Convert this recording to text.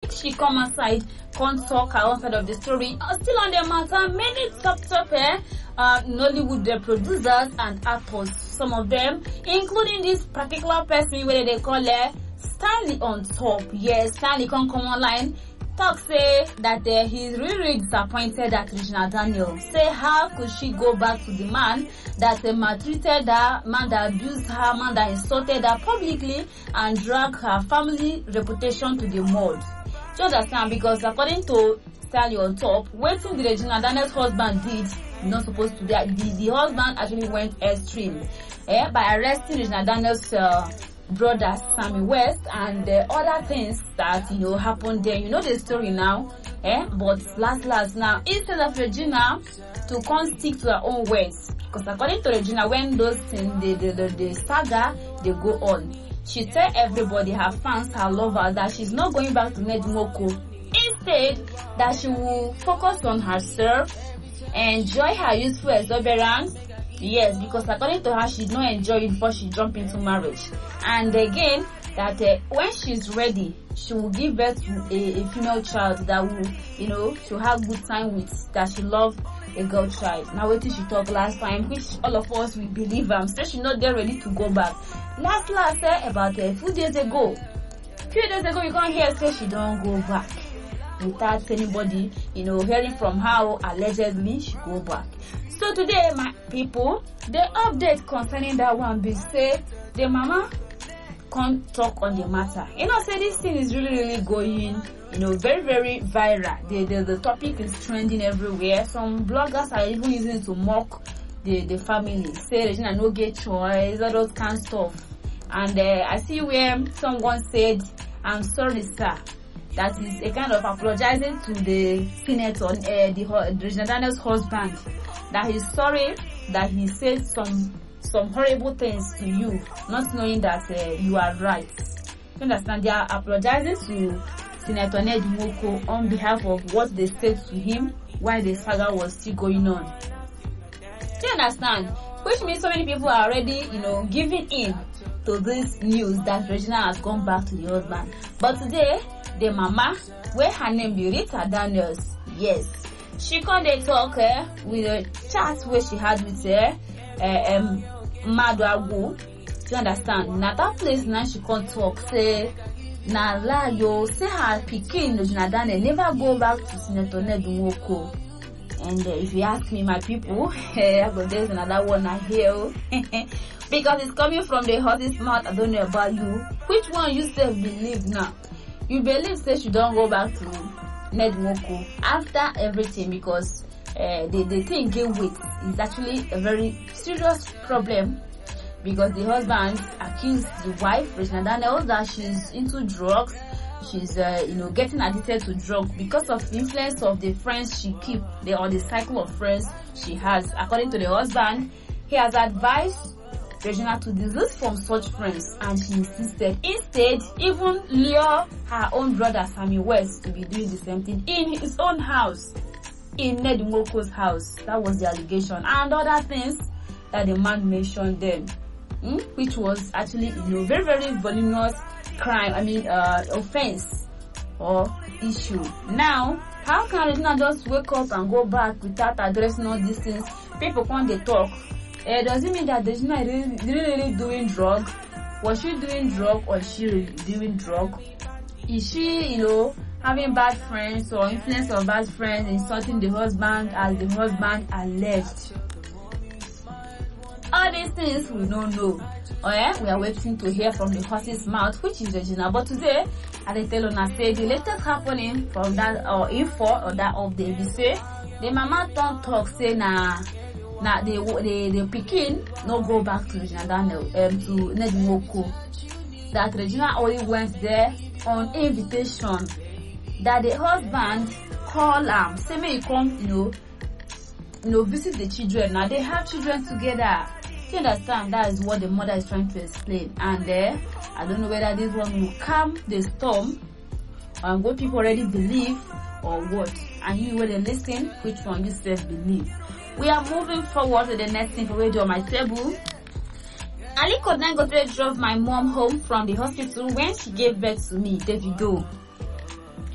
she come outside, come talk her own side of the story. Still on the matter, many top Nollywood producers and actors, some of them, including this particular person where they call her Stanley on top. Yes, Stanley come online, talk say that he's really disappointed at Regina Daniel. Say how could she go back to the man that maltreated her, man that abused her, man that insulted her publicly and drag her family reputation to the mud. Do you understand? Because according to Stanley on top, waiting the Regina Daniel's husband did not supposed to do. The husband actually went extreme by arresting Regina Daniel's brother Sammy West and other things that happened there. You know the story now. But last now, instead of Regina to come stick to her own words, because according to Regina, when those things the saga they go on, she tell everybody, her fans, her lovers, that she's not going back to Nedimoko. Instead, that she will focus on herself, enjoy her youthful exuberance. Yes, because according to her, she did not enjoy it before she jumped into marriage. And again, that when she's ready, she will give birth to a female child that will, she'll have good time with, that she love a girl child. Now, what did she talk last time, which all of us will believe say she's not there ready to go back. Last about a few days ago, you can't hear say she don't go back without anybody, hearing from how allegedly she go back. So today, my people, the update concerning that one be say the mama can't talk on the matter. Say this thing is really going, very, very viral. The topic is trending everywhere. Some bloggers are even using it to mock the family. Say Regina no get choice, all those kind of stuff. And I see where someone said, "I'm sorry, sir." That is a kind of apologizing to the senator, the Regina Daniel's husband, that he's sorry that he said some horrible things to you, not knowing that you are right. You understand? They are apologizing to Senator Nedimoko on behalf of what they said to him while the saga was still going on. Do you understand? Which means so many people are already, giving in to this news that Regina has gone back to the husband. But today, the mama, where her name be Rita Daniels, yes, she come dey talk with a chat where she had with Madwagu. Do you understand? Na that place now she come talk say na lie yo, say her pikin Regina Daniel never go back to Senator Nedimoko. And if you ask me, my people, there's another one I hear. Because it's coming from the horse's mouth. I don't know about you. Which one you still believe now? You believe say she don't go back to Nedimoko after everything, because the thing gain weight is actually a very serious problem, because the husband accused the wife, Regina Daniel, that she's into drugs. She's getting addicted to drugs because of the influence of the friends she keep, or the cycle of friends she has. According to the husband, he has advised Regina to desist from such friends, and she insisted. Instead, even lure her own brother Sammy West to be doing the same thing in his own house, in Nedimoko's house. That was the allegation, and other things that the man mentioned then, which was actually very, very voluminous crime. Offense or issue. Now, how can Regina just wake up and go back without addressing all these things? People when they talk. Does it mean that Regina is really doing drug? Was she doing drug, or is she really doing drug? Is she, having bad friends or influence of bad friends, insulting the husband as the husband alleged? All these things we don't know. We are waiting to hear from the horse's mouth, which is Regina. But today, as I tell you, say the latest happening from that info or that of the ABC, the mama don't talk say the pikin no go back to Regina Daniel to Nedimoko. That Regina only went there on invitation. That the husband call say may you come, visit the children. Now they have children together. You understand? That is what the mother is trying to explain. And I don't know whether this one will calm the storm, and what people already believe, or what. And you will listen, which one you still believe. We are moving forward to the next thing for radio on my table. Aliko Dangote drove my mom home from the hospital when she gave birth to me, Davido.